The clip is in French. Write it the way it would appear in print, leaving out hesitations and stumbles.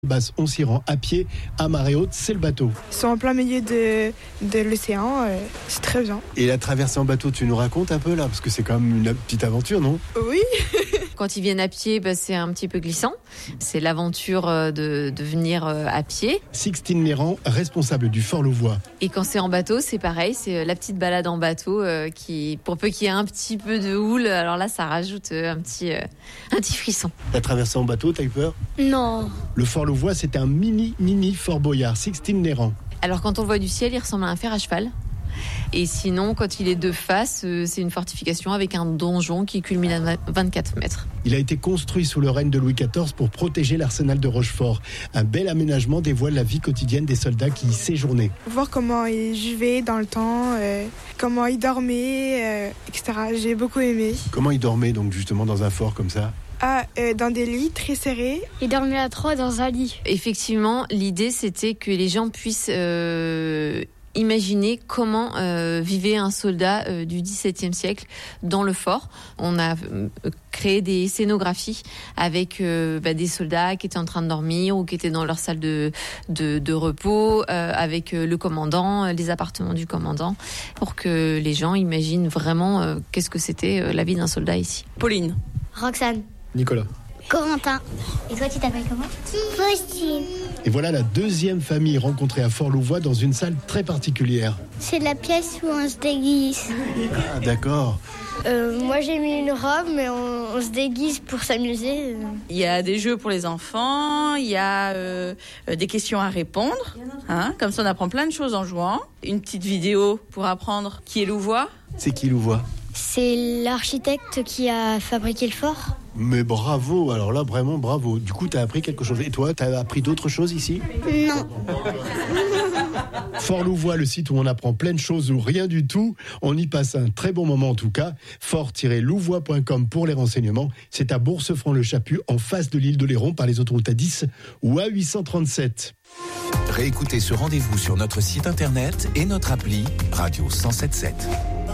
Basse, on s'y rend à pied, à marée haute, c'est le bateau. Ils sont en plein milieu de l'océan, c'est très bien. Et la traversée en bateau, tu nous racontes un peu là, parce que c'est quand même une petite aventure, non ? Oui. Quand ils viennent à pied, c'est un petit peu glissant. C'est l'aventure de venir à pied. Sixtine Méran, responsable du Fort Louvois. Et quand c'est en bateau, c'est pareil, c'est la petite balade en bateau qui, pour peu qu'il y ait un petit peu de houle, alors là, ça rajoute un petit frisson. La traversée en bateau, t'as eu peur ? Non. Le Fort Louvois, c'est un mini Fort Boyard, Sixtine Méran. Alors quand on le voit du ciel, il ressemble à un fer à cheval. Et sinon, quand il est de face, c'est une fortification avec un donjon qui culmine à 24 mètres. Il a été construit sous le règne de Louis XIV pour protéger l'arsenal de Rochefort. Un bel aménagement dévoile la vie quotidienne des soldats qui y séjournaient. Voir comment ils vivaient dans le temps, comment ils dormaient, etc. J'ai beaucoup aimé. Comment ils dormaient donc justement dans un fort comme ça ? Dans des lits très serrés. Ils dormaient à 3 dans un lit. Effectivement, l'idée c'était que les gens puissent imaginer comment vivait un soldat du XVIIe siècle dans le fort. On a créé des scénographies avec des soldats qui étaient en train de dormir ou qui étaient dans leur salle de repos, avec le commandant, les appartements du commandant, pour que les gens imaginent vraiment qu'est-ce que c'était la vie d'un soldat ici. Pauline. Roxane. Nicolas. Corentin. Et toi, tu t'appelles comment ? Faustine. Et voilà la deuxième famille rencontrée à Fort-Louvois dans une salle très particulière. C'est la pièce où on se déguise. Ah, d'accord. Moi, j'ai mis une robe, mais on se déguise pour s'amuser. Il y a des jeux pour les enfants, il y a des questions à répondre. Comme ça, on apprend plein de choses en jouant. Une petite vidéo pour apprendre qui est Louvois. C'est qui Louvois ? C'est l'architecte qui a fabriqué le fort. Mais bravo, alors là, vraiment bravo. Du coup, t'as appris quelque chose. Et toi, t'as appris d'autres choses ici ? Non. Fort Louvois, le site où on apprend plein de choses ou rien du tout. On y passe un très bon moment en tout cas. fort-louvois.com pour les renseignements. C'est à Bourse-Franc-le-Chaput, en face de l'île d'Oléron, par les autoroutes A10 ou A837. Réécoutez ce rendez-vous sur notre site internet et notre appli Radio 107.7.